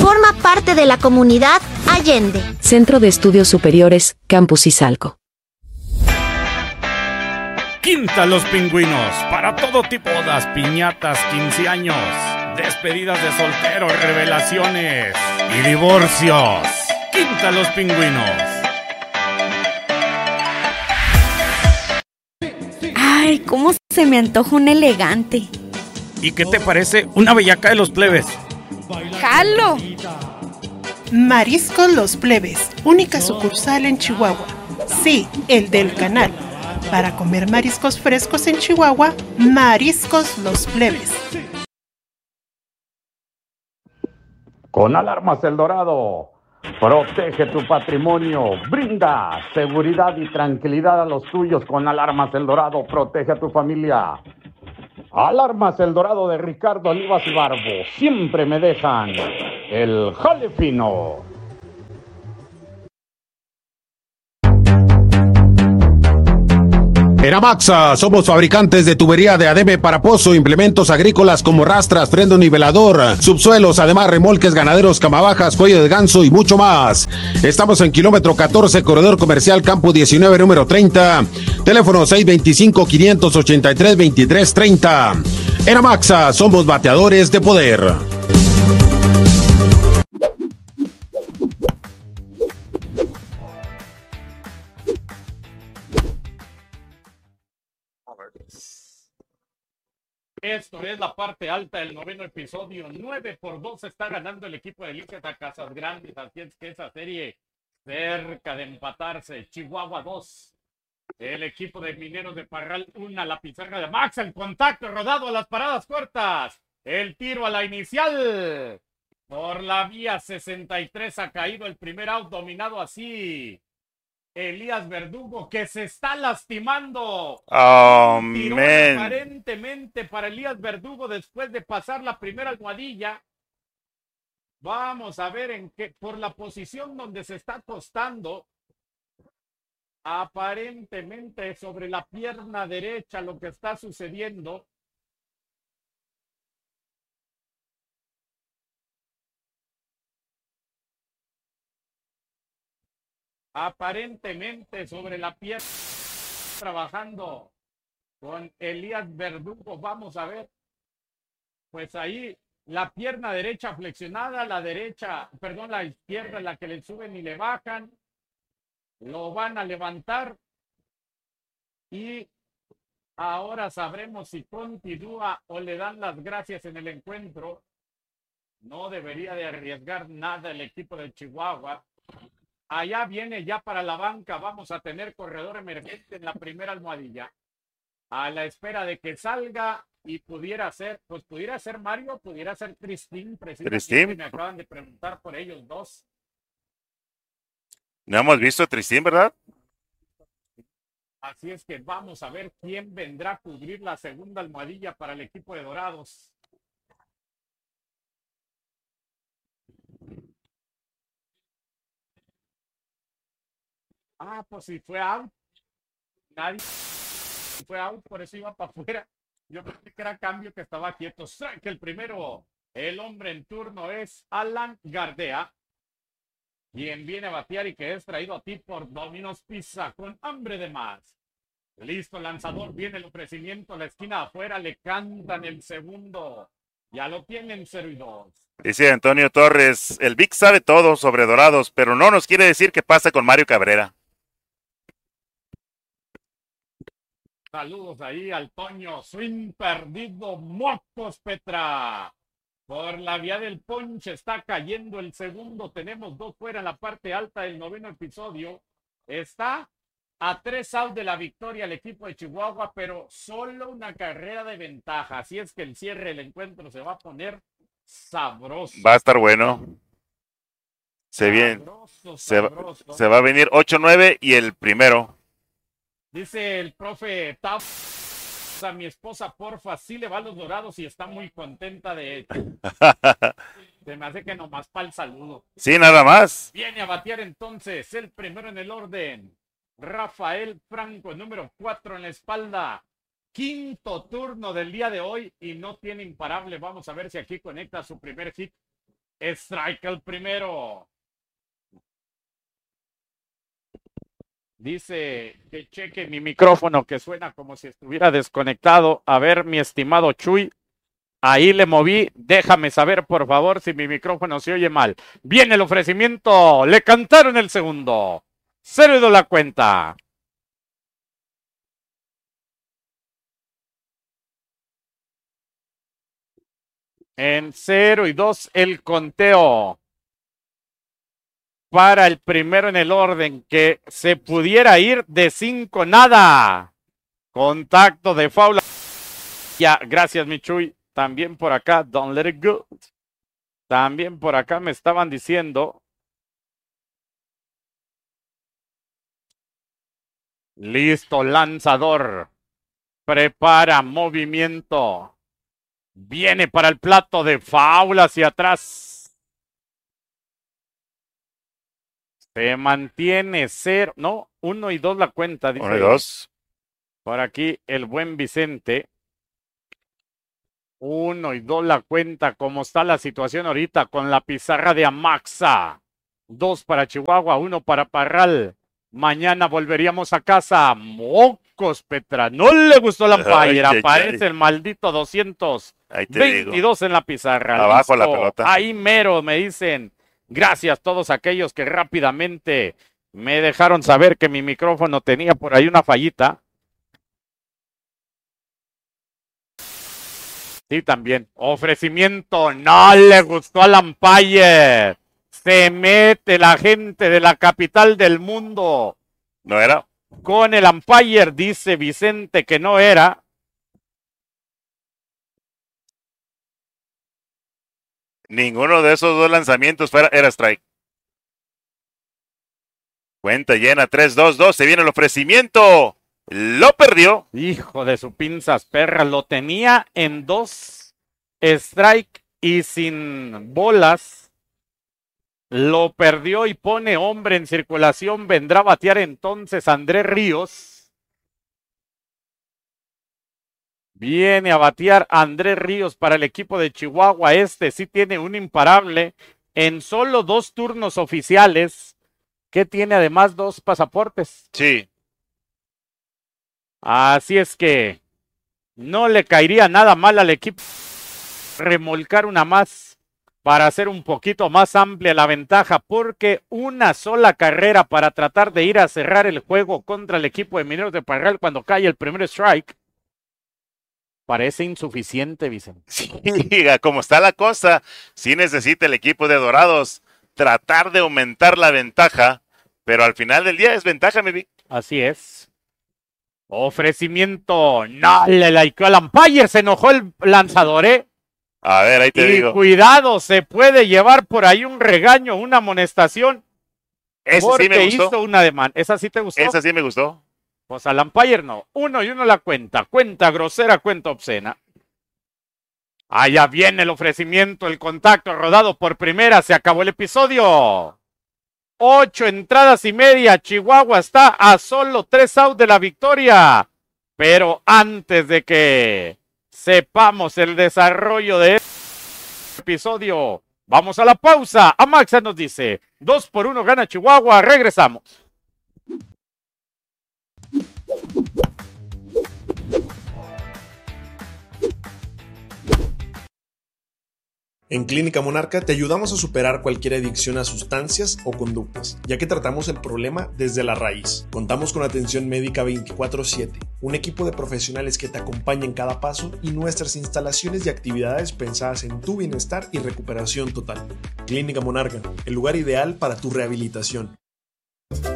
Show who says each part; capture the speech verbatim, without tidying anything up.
Speaker 1: Forma parte de la comunidad Allende.
Speaker 2: Centro de Estudios Superiores, Campus Izalco.
Speaker 3: Quinta Los Pingüinos, para todo tipo de bodas, piñatas, quince años, despedidas de solteros, revelaciones y divorcios. Quinta Los Pingüinos.
Speaker 4: Ay, cómo se me antoja un elegante.
Speaker 3: ¿Y qué te parece una bellaca de los plebes?
Speaker 4: ¡Jalo!
Speaker 5: Mariscos Los Plebes, única sucursal en Chihuahua. Sí, el del canal. Para comer mariscos frescos en Chihuahua, Mariscos Los Plebes.
Speaker 6: Con Alarmas El Dorado, protege tu patrimonio, brinda seguridad y tranquilidad a los tuyos. Con Alarmas El Dorado, protege a tu familia. Alarmas El Dorado de Ricardo Olivas y Barbo, siempre me dejan el jale fino.
Speaker 7: En Amaxa somos fabricantes de tubería de adebe para pozo, implementos agrícolas como rastras, freno nivelador, subsuelos, además remolques ganaderos, camabajas, cuello de ganso y mucho más. Estamos en kilómetro catorce, corredor comercial Campo diecinueve, número treinta. Teléfono seis dos cinco, cinco ocho tres, dos tres tres cero. En Amaxa somos bateadores de poder.
Speaker 3: Esto es la parte alta del noveno episodio. nueve por dos está ganando el equipo de Delicias a Casas Grandes. Así es que esa serie cerca de empatarse. Chihuahua dos. El equipo de Mineros de Parral uno. La pizarra de Max. El contacto rodado a las paradas cortas. El tiro a la inicial. Por la vía sesenta y tres ha caído el primer out, dominado así Elías Verdugo, que se está lastimando.
Speaker 8: Oh,
Speaker 3: Tiró
Speaker 8: man.
Speaker 3: aparentemente para Elías Verdugo después de pasar la primera almohadilla. Vamos a ver en qué, por la posición donde se está acostando, aparentemente sobre la pierna derecha lo que está sucediendo. Aparentemente sobre la pierna, trabajando con Elías Verdugo. Vamos a ver, pues ahí la pierna derecha flexionada, la derecha, perdón, la izquierda, la que le suben y le bajan, lo van a levantar y ahora sabremos si continúa o le dan las gracias en el encuentro. No debería de arriesgar nada el equipo de Chihuahua. Allá viene ya para la banca. Vamos a tener corredor emergente en la primera almohadilla. A la espera de que salga y pudiera ser, pues pudiera ser Mario, pudiera ser Tristín. Precisamente me acaban de preguntar por ellos dos.
Speaker 8: No hemos visto a Tristín, ¿verdad?
Speaker 3: Así es que vamos a ver quién vendrá a cubrir la segunda almohadilla para el equipo de Dorados. Ah, pues si fue out. Nadie fue out, por eso iba para afuera. Yo pensé que era cambio, que estaba quieto. Que el primero, el hombre en turno es Alan Gardea, quien viene a batear y que es traído a ti por Domino's Pizza con hambre de más. Listo, lanzador, viene el ofrecimiento a la esquina afuera, le cantan el segundo. Ya lo tienen cero y dos.
Speaker 8: Dice Antonio Torres, el Vic sabe todo sobre Dorados, pero no nos quiere decir qué pasa con Mario Cabrera.
Speaker 3: Saludos ahí al Toño, swing perdido, Mocos Petra. Por la vía del ponche está cayendo el segundo. Tenemos dos fuera en la parte alta del noveno episodio. Está a tres out de la victoria el equipo de Chihuahua, pero solo una carrera de ventaja. Así es que el cierre del encuentro se va a poner sabroso.
Speaker 8: Va a estar bueno. Se, viene,
Speaker 3: sabroso,
Speaker 8: se,
Speaker 3: sabroso.
Speaker 8: Va, se va a venir ocho nueve y el primero.
Speaker 3: Dice el profe Taf, a mi esposa, porfa, sí le va a los Dorados y está muy contenta de hecho. Se me hace que nomás para el saludo.
Speaker 8: Sí, nada más.
Speaker 3: Viene a batear entonces el primero en el orden. Rafael Franco, número cuatro en la espalda. Quinto turno del día de hoy y no tiene imparable. Vamos a ver si aquí conecta su primer hit. Strike el primero. Dice que cheque mi micrófono que suena como si estuviera desconectado. A ver, mi estimado Chuy. Ahí le moví. Déjame saber, por favor, si mi micrófono se oye mal. Viene el ofrecimiento. Le cantaron el segundo. Cero y dos la cuenta. En cero y dos el conteo. Para el primero en el orden, que se pudiera ir de cinco nada. Contacto de faula. Ya, gracias, mi Chuy. También por acá, don't let it go. También por acá me estaban diciendo. Listo, lanzador. Prepara movimiento. Viene para el plato de faula hacia atrás. Se mantiene cero. No, uno y dos la cuenta. Dice
Speaker 8: Uno y dos.
Speaker 3: por aquí el buen Vicente. Uno y dos la cuenta. Como está la situación ahorita con la pizarra de Amaxa. Dos para Chihuahua, uno para Parral. Mañana volveríamos a casa. Mocos, Petra. No le gustó la Empire. Aparece el maldito doscientos veintidós en la pizarra.
Speaker 8: Abajo
Speaker 3: Listo.
Speaker 8: la pelota.
Speaker 3: Ahí mero me dicen. Gracias a todos aquellos que rápidamente me dejaron saber que mi micrófono tenía por ahí una fallita. Sí, también. Ofrecimiento. No le gustó al Empire. Se mete la gente de la capital del mundo.
Speaker 8: ¿No era?
Speaker 3: Con el Empire, dice Vicente que no era.
Speaker 8: Ninguno de esos dos lanzamientos fuera, era strike. Cuenta llena, tres dos dos. Se viene el ofrecimiento. Lo perdió.
Speaker 3: Hijo de su pinzas perra. Lo tenía en dos strike y sin bolas. Lo perdió y pone hombre en circulación. Vendrá a batear entonces Andrés Ríos. Viene a batear Andrés Ríos para el equipo de Chihuahua. Este sí tiene un imparable en solo dos turnos oficiales, que tiene además dos pasaportes.
Speaker 8: Sí.
Speaker 3: Así es que no le caería nada mal al equipo remolcar una más para hacer un poquito más amplia la ventaja, porque una sola carrera para tratar de ir a cerrar el juego contra el equipo de Mineros de Parral cuando cae el primer strike parece insuficiente, Vicente.
Speaker 8: Sí, como está la cosa, sí necesita el equipo de Dorados tratar de aumentar la ventaja, pero al final del día es ventaja, mi Vic.
Speaker 3: Así es. Ofrecimiento. No le likeó al Empire, se enojó el lanzador, ¿eh?
Speaker 8: A ver, ahí te
Speaker 3: y
Speaker 8: digo.
Speaker 3: Cuidado, se puede llevar por ahí un regaño, una amonestación.
Speaker 8: Ese
Speaker 3: porque
Speaker 8: sí me gustó.
Speaker 3: hizo una demanda. ¿Esa sí te gustó?
Speaker 8: Esa sí me gustó.
Speaker 3: Pues al Empire no. Uno y uno la cuenta. Cuenta grosera, cuenta obscena. Allá viene el ofrecimiento, el contacto rodado por primera. Se acabó el episodio. Ocho entradas y media. Chihuahua está a solo tres outs de la victoria. Pero antes de que sepamos el desarrollo de este episodio, vamos a la pausa. Amaxa nos dice, dos por uno gana Chihuahua. Regresamos.
Speaker 9: En Clínica Monarca te ayudamos a superar cualquier adicción a sustancias o conductas, ya que tratamos el problema desde la raíz. Contamos con atención médica veinticuatro siete, un equipo de profesionales que te acompaña en cada paso y nuestras instalaciones y actividades pensadas en tu bienestar y recuperación total. Clínica Monarca, el lugar ideal para tu rehabilitación.